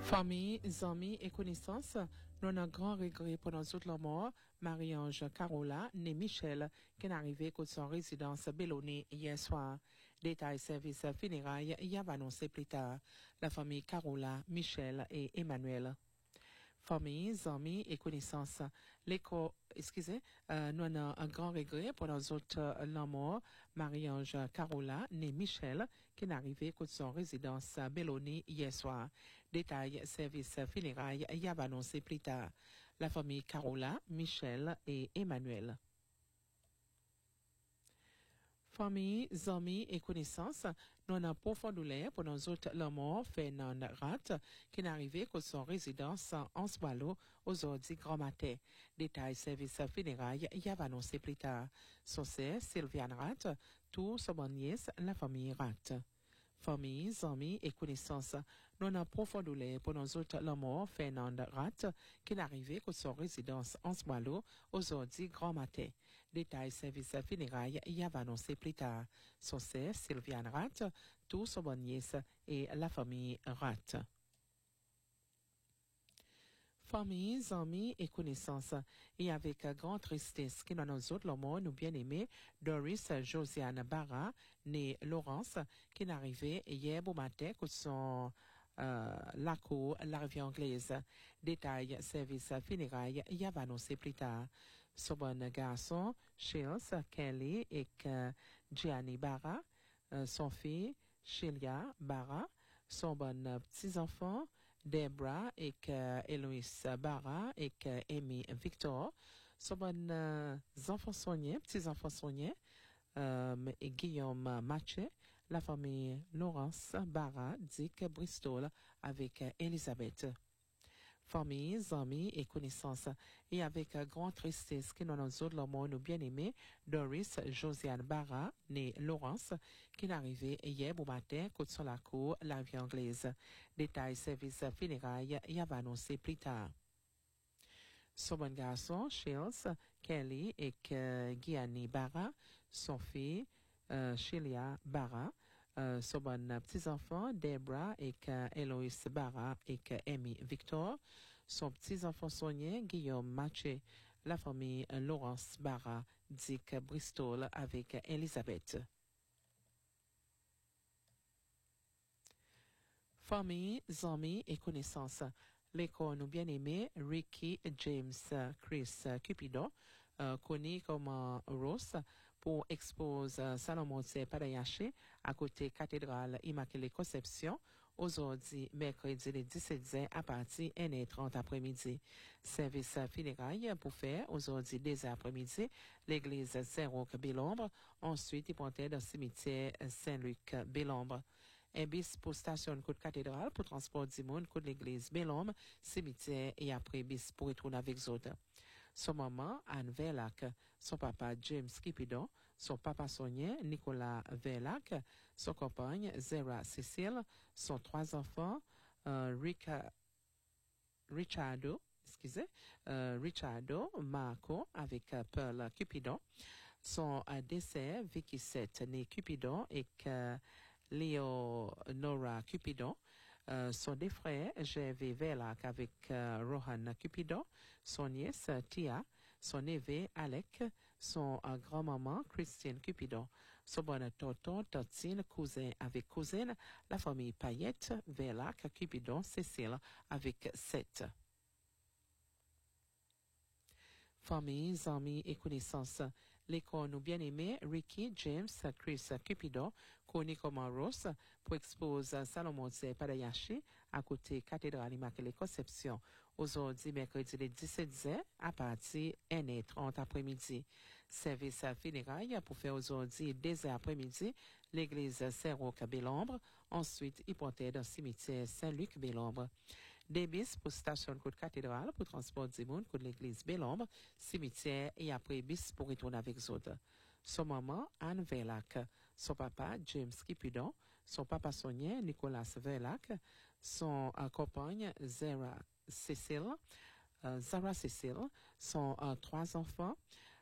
Famille, amis et connaissances, nous avons un grand regret pour nous autres la mort, Marie-Ange Carola, née Michel, qui est arrivée à son résidence Belloni hier soir. Détail service funérailles, y a annoncé plus tard. La famille Carola, Michel et Emmanuel. Famille, amis et connaissances. Nous avons un grand regret pour nous autres la mort, Marie-Ange Carola, née Michel, qui est arrivée à son résidence Belloni hier soir. Détail, service funérailles, y a annoncé plus tard. La famille Carola, Michel et Emmanuel. Famille, amis et connaissances, nous avons profond douleur pour nous autres la mort Fernand Rat, qui est arrivé à son résidence en Swallow aujourd'hui grand matin. Détail service funérailles, y a annoncé plus tard. Son sœur Sylviane Rat, tout son nièce, la famille Rat. Famille, amis et connaissances, nous avons profond douleur pour nous autres la mort Fernand Rat, qui est arrivé à son résidence en Swallow aujourd'hui grand matin. Détail service funérailles, y a annoncé plus tard. Son sœur Sylviane Rat, tout son nièce et la famille Rat. Famille, amis et connaissances, et avec grande tristesse que nous autres, le mort, nous bien-aimés, Doris Josiane Barra, née Laurence, qui est arrivée hier au matin que son la cour, la rivière anglaise. Détail, service funérailles, y a annoncé plus tard. Son bon garçon, Shields, Kelly et Gianni Barra, son fille, Shelia Barra, son bon petits-enfants, Debra et Eloïse Barra et Amy Victor, son bon enfants soignés, petits-enfants soignés, et Guillaume Mathieu, la famille Laurence Barra, Dick Bristol avec Elisabeth. Famille, amis et connaissances, et avec grande tristesse que nous autres, le monde nous bien-aimés, Doris Josiane Barra, née Laurence, qui est arrivée hier au matin, côte sur la cour, la vie anglaise. Détail service funérailles, y a annoncé plus tard. Son bon garçon, Shields, Kelly et Gianni Barra, son fille, Shelia Barra, son bon petits-enfants, Debra et Eloïse Barra et Amy Victor, son petit-enfant soigné, Guillaume Mathieu, la famille Laurence Barra, Dick Bristol avec Elisabeth. Famille, amis et connaissances. L'école nous bien-aimé, Ricky James Chris Cupido, connu comme Ross, pour exposer Salomon Padayaché à côté cathédrale Immaculée Conception, aujourd'hui, mercredi le 17 juin à partir de 1h30 après-midi. Service funérailles pour faire aujourd'hui dès après-midi, l'église Saint-Roch Bélombre, ensuite il portait dans le cimetière Saint-Luc Bélombre. Un bis pour station côte cathédrale pour transport du monde côte l'église Bélombre, cimetière et après bis pour retourner avec autres. Son maman, Anne Verlac, son papa, James Kipidon, son papa soignant, Nicolas Verlac, son compagne, Zera Cécile, son 3 enfants, Richardo, Marco, avec Pearl Cupidon, son dessert, Vicky 7, né Cupidon, et Léonora Cupidon, son deux frères, G.V. Verlac avec Rohan Cupidon, son nièce Tia, son neveu Alec, son grand-maman Christine Cupidon, son bon tonton, tantine, cousin avec cousine, la famille Payette, Verlac, Cupidon, Cécile avec 7. Famille, amis et connaissances. L'école nous bien-aimés, Ricky James Chris Cupidon, connu comme Ross, pour exposer Salomon Padayaché à côté cathédrale Immaculée Conception, aujourd'hui, mercredi le 17 juin, à partir de 1h30 après-midi. Service funérailles pour faire aujourd'hui, dès après-midi, l'église Saint-Roch Bélombre, ensuite, il portait dans le cimetière Saint-Luc Bélombre. Des bis pour station côte cathédrale pour transport du monde côte l'église Bélombre, cimetière et après bis pour retourner avec autres. Son maman, Anne Verlac, son papa, James Kipidon, son papa soignant, Nicolas Verlac, son compagne, Zara Cécile, son 3 enfants,